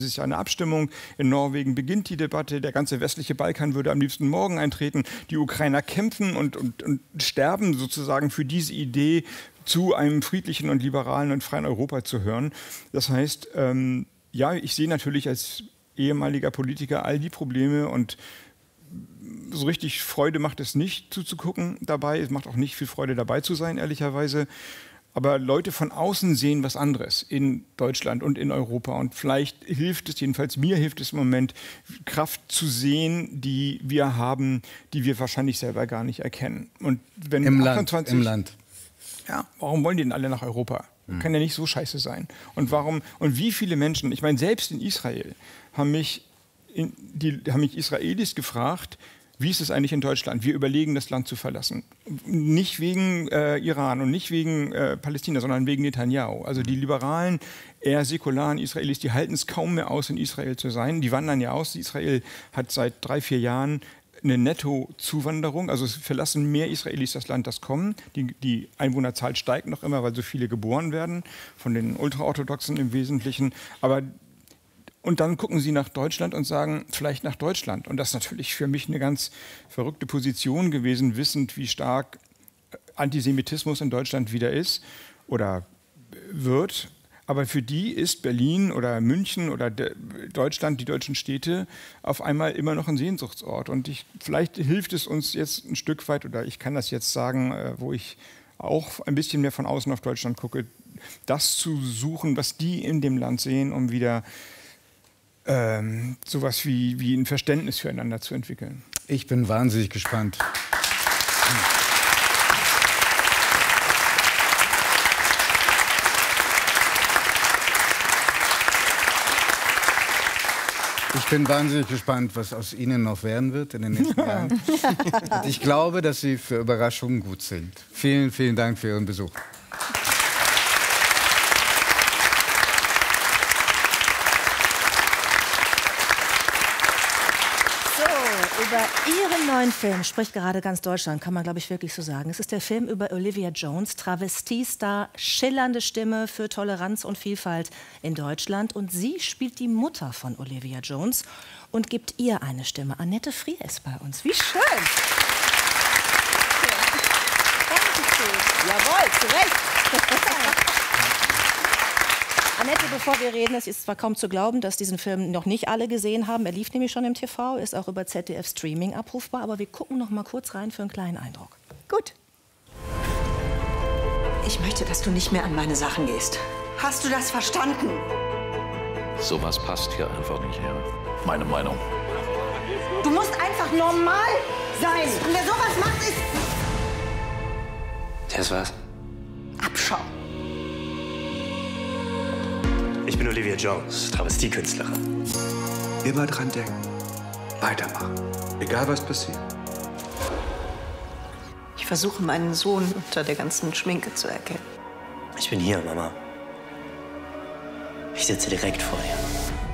Es ist ja eine Abstimmung. In Norwegen beginnt die Debatte. Der ganze westliche Balkan würde am liebsten morgen eintreten. Die Ukrainer kämpfen und sterben sozusagen für diese Idee, zu einem friedlichen und liberalen und freien Europa zu hören. Das heißt, ja, ich sehe natürlich als ehemaliger Politiker all die Probleme und so richtig Freude macht es nicht zuzugucken dabei. Es macht auch nicht viel Freude dabei zu sein, ehrlicherweise. Aber Leute von außen sehen was anderes in Deutschland und in Europa. Und vielleicht hilft es, jedenfalls mir hilft es im Moment, Kraft zu sehen, die wir haben, die wir wahrscheinlich selber gar nicht erkennen. Und wenn Im 28, Land. Ja, warum wollen die denn alle nach Europa? Kann ja nicht so scheiße sein. Und warum, und wie viele Menschen, ich meine, selbst in Israel haben mich Israelis gefragt, wie ist es eigentlich in Deutschland? Wir überlegen, das Land zu verlassen. Nicht wegen Iran und nicht wegen Palästina, sondern wegen Netanyahu. Also die liberalen, eher säkularen Israelis, die halten es kaum mehr aus, in Israel zu sein. Die wandern ja aus. Israel hat seit 3-4 Jahren eine Netto-Zuwanderung. Also es verlassen mehr Israelis das Land, das kommen. Die Einwohnerzahl steigt noch immer, weil so viele geboren werden, von den Ultraorthodoxen im Wesentlichen. Und dann gucken sie nach Deutschland und sagen, vielleicht nach Deutschland. Und das ist natürlich für mich eine ganz verrückte Position gewesen, wissend, wie stark Antisemitismus in Deutschland wieder ist oder wird. Aber für die ist Berlin oder München oder Deutschland, die deutschen Städte, auf einmal immer noch ein Sehnsuchtsort. Und vielleicht hilft es uns jetzt ein Stück weit, oder ich kann das jetzt sagen, wo ich auch ein bisschen mehr von außen auf Deutschland gucke, das zu suchen, was die in dem Land sehen, um wieder sowas wie ein Verständnis füreinander zu entwickeln. Ich bin wahnsinnig gespannt. Ich bin wahnsinnig gespannt, was aus Ihnen noch werden wird in den nächsten Jahren. Und ich glaube, dass Sie für Überraschungen gut sind. Vielen, vielen Dank für Ihren Besuch. Über Ihren neuen Film spricht gerade ganz Deutschland, kann man, glaube ich, wirklich so sagen. Es ist der Film über Olivia Jones, Travestiestar, schillernde Stimme für Toleranz und Vielfalt in Deutschland. Und sie spielt die Mutter von Olivia Jones und gibt ihr eine Stimme. Annette Frier ist bei uns. Wie schön! Dankeschön. Jawohl, zu Recht. Annette, bevor wir reden, es ist zwar kaum zu glauben, dass diesen Film noch nicht alle gesehen haben. Er lief nämlich schon im TV, ist auch über ZDF Streaming abrufbar. Aber wir gucken noch mal kurz rein für einen kleinen Eindruck. Gut. Ich möchte, dass du nicht mehr an meine Sachen gehst. Hast du das verstanden? Sowas passt hier einfach nicht her. Meine Meinung. Du musst einfach normal sein. Und wer sowas macht, ist... Das war's. Abschau. Ich bin Olivia Jones, Travestiekünstlerin. Immer dran denken. Weitermachen. Egal was passiert. Ich versuche, meinen Sohn unter der ganzen Schminke zu erkennen. Ich bin hier, Mama. Ich sitze direkt vor dir.